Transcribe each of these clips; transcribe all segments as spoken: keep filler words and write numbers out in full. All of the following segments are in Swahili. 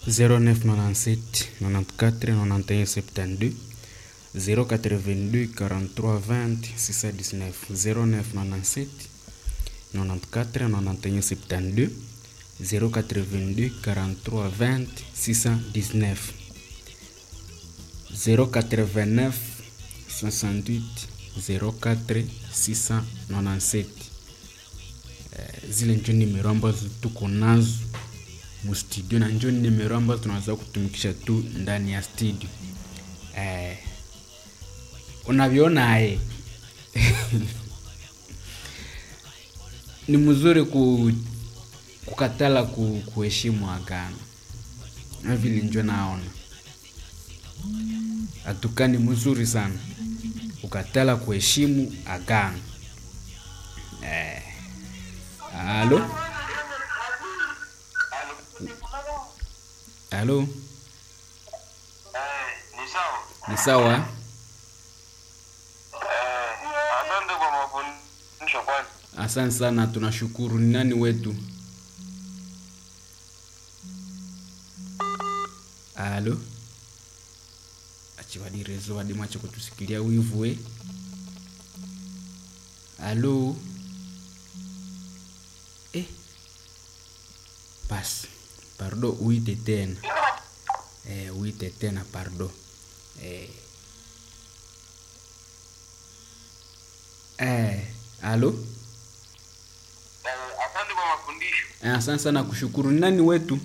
zéro neuf quatre-vingt-sept quatre-vingt-quatorze quatre-vingt-onze soixante-douze zéro quatre-vingt-deux quarante-trois vingt six cent dix-neuf zéro neuf quatre-vingt-sept quatre-vingt-quatorze quatre-vingt-onze soixante-douze zéro quatre-vingt-deux quarante-trois vingt six cent dix-neuf zéro quatre-vingt-neuf soixante-huit zéro quatre six cent quatre-vingt-dix-sept. Zile ndio nimero ambazo tuko nazo mu studio na ndio nimero ambazo tunaweza kutumikisha tu ndani ya studio. Eh, unaviona eh ni mzuri ku kukatala ku, kuheshimu agano. Na vile ndio naona atukani mzuri sana kukatala kuheshimu agano. Eh, Allô? Allô? Eh, ni sawa? Ni sawa? Eh, asante kwa mafundisho kwanza. Asante sana, tunashukuru. Ni nani wetu? Allô? Achiwadi rezo wadi macho kutusikilia wivu we. Allô? Eh. Pas. Pardon, uite tena. Eh, uite tena, pardon. Eh. Eh, allô? Eh, asante kwa mafundisho. Eh, asante sana kushukuru. Ni nani wetu?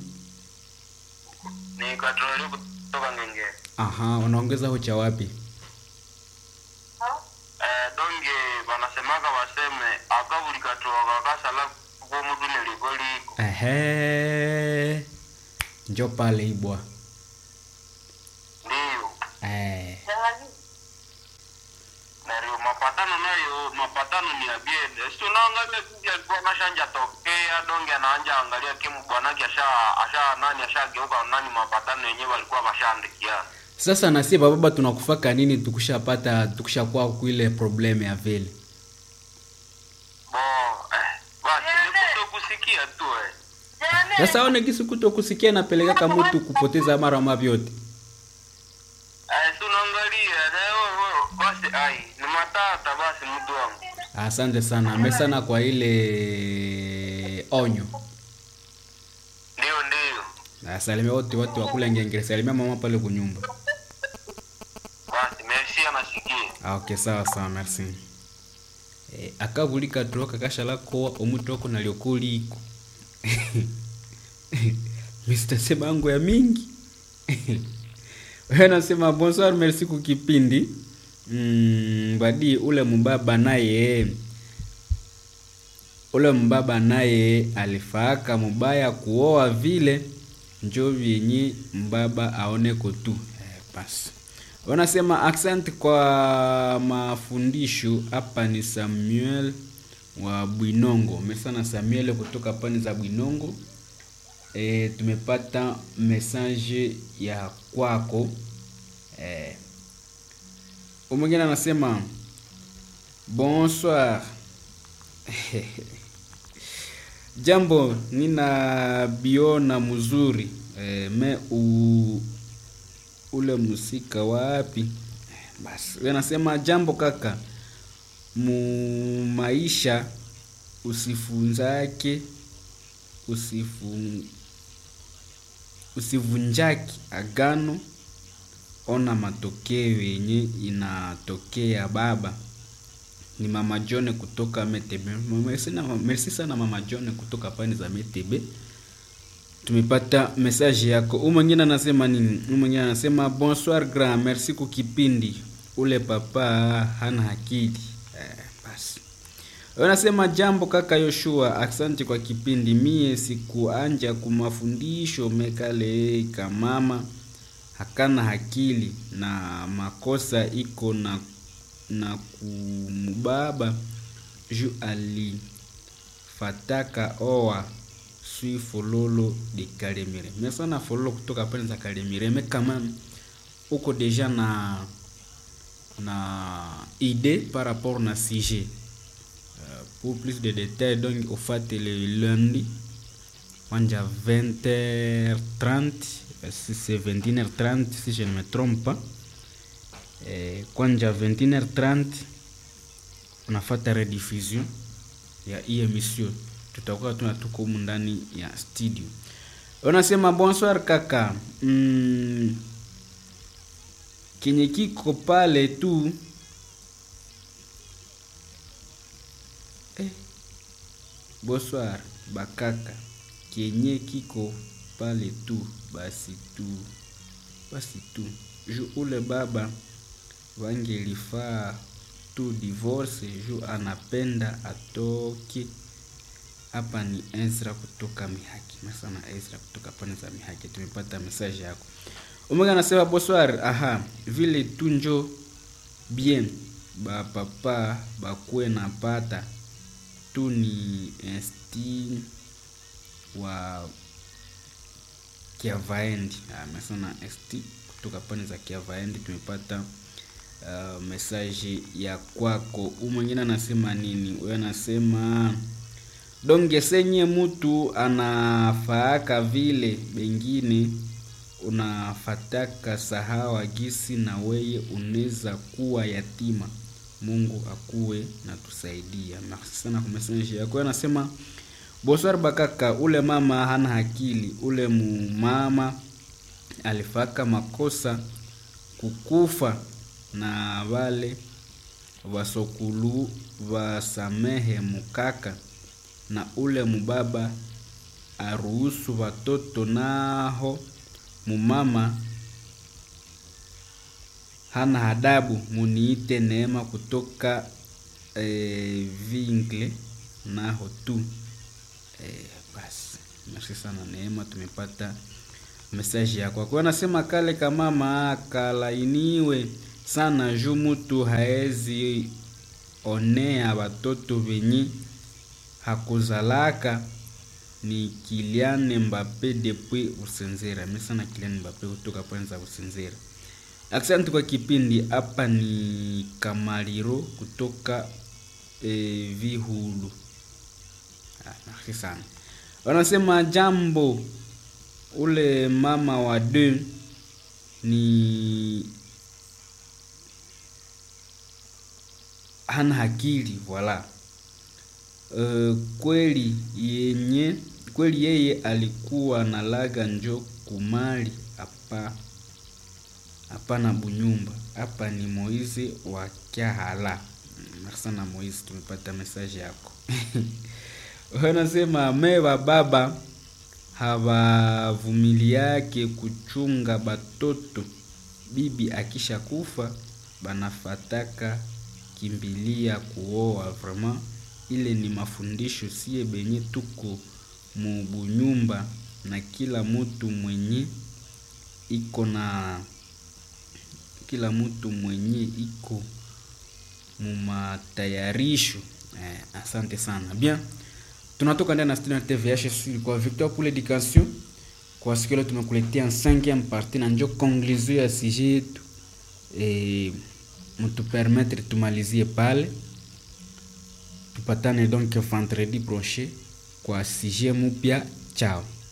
Ni Katoleo kutoka Ngenge. Aha, unaongeza hocha wapi? Eh, donge wanasemaka waseme akabuli katoka kasala kwa mtu nilikoli. Ehe. Njoo pale ibwa. Ndio. Eh. Na rio mapatano nayo mapatano ni ya biede. Sio naangalia kiji alikuwa mashanja tokea donge anaanja angalia kimu bwanake asha asha nani ashageuka nani mapatano yenyewe walikuwa washaandikia. Sasa na si baba tunakufaka nini tukushapata tukushakuwa kuile problem ya vile. Bo eh basi nikuto kusikia tu eh. Sasa one kisu kuto kusikia napeleka kama mtu kupoteza mara mavyote. Eh tunaangalia leo basi ai ni matata basi mtu wangu. Asante sana. Mesana kwa ile onyo. Ndio ndio. Salimia wote watu wa kule Ngenge. Salimia mama pale kunyumba. Basi merci anasikia. Ah, okay, sawa sawa, merci. Eh, akabulika troka kashala ko omutoko naliokuliko. mister Sebango ya mingi. Wewe nasema bonsoir, merci kukipindi. Mm, badi ule mbaba naye ule mbaba naye alifaka mubaya kuoa vile njoo vyenye mbaba aone kotu. Eh, basi. Wanasema accent kwa mafundisho hapa ni Samuel wa Bwinongo. Mesana Samuel kutoka pani za Bwinongo. E, tumepata message ya kwako. Eh, Umwingine anasema bonsoir. Jambo, nina biona mzuri. E, me u ule musika wapi? Basi wewe nasema jambo kaka, mu maisha usifunzake usifu usivunjaki agano, ona matokeo yenye inatokea baba. Ni mama John kutoka Metebe. Merci sana mama John kutoka pani za Metebe. Tumepata message yako. Umwingine anasema nini? Umwingine anasema bonsoir grand, merci kukipindi. Ule papa hana akili. Eh, basi. Wanasema jambo kaka Yoshua, asante kwa kipindi. Mie sikuanja kumafundisho mekale kamama hakana akili na makosa iko na na kumubaba ju ali fataka oa sui fololo de Kalemire. Mesa na fololo kutoka pale za Kalemire. Me kama uko deja na na idée par rapport na sujet. Uh, pour plus de détails donc au fait le lundi kwanja vingt heures trente, si c'est vingt et une heures trente si je ne me trompe pas. Eh, kwanja vingt et une heures trente unafata rediffusion ya hii emission, tutakuwa tunatuko ndani ya studio. Unasema bonsoir kaka. Mm, kenye kiko pale tu eh, bonsoir bakaka, kenye kiko pale tu basi tu basi tu ju ule baba wangelifaa tu divorce ju anapenda atoke. Hapa ni Ezra kutoka Mihaki. Masana Ezra kutoka pande za Mihaki. Tumepata message yako. Omega anasema bonsoir. Aha, vile tunjo bien ba papa bakwe napata tu ni esti wa Kiavaendi. Ah, masana esti kutoka pande za Kiavaendi tumepata uh, message ya kwako. Umwingine anasema nini? Wewe anasema donge senye mtu anafaaka vile bengine unafataka sahawa gisi na weye uneza kuwa yatima. Mungu akuwe na tusaidia. Merci sana kwa message yako. Anasema bonsoir bakaka, ule mama hana hakili. Ule mama alifaka makosa kukufa na wale wasokulu wasamehe mukaka, na ule mubaba aruhusu watoto naho mumama hana adabu. Muniite Neema kutoka e, Vingle naho tu e, basi. Merci sana Neema, tumepata message yako. Kwa nasema kale kama mama kalainiwe sana ju mtu haezi onea watoto venye hakuzalaka. Ni Kylian Mbappe depuis Usenzera. Mimi sana Kylian Mbappe kutoka Panza Usenzera. Asante kwa kipindi. Hapa ni Kamaliro kutoka e, Vihulu. Ah, merci sana. Wanasema jambo, ule mama wa deux ni hana hakili, voilà. Uh, kweli yenye kweli yeye alikuwa na laga njo kumali hapa hapa na bunyumba. Hapa ni Moize wa Kyahala. Merci na Moize, tumepata message yako. Wanasema mewa baba havavumiliake kuchunga batoto, bibi akisha kufa banafataka kimbilia kuoa. Vraiment ile ni mafundisho sie benye tuko mubunyumba, na kila mtu mwenye iko na kila mtu mwenye iko mumatayarisho. Eh, asante sana. Bien, tunatoka ndani na studio T V H S kwa Victor pour l'éducation. Kwa siku leo tumekuletea cinquième partie na njo conclusion ya sujet yetu. Eh, mtu permettre tumalizie pale. Tupatane donc vendredi prochain kwa sujet mpya. Ciao.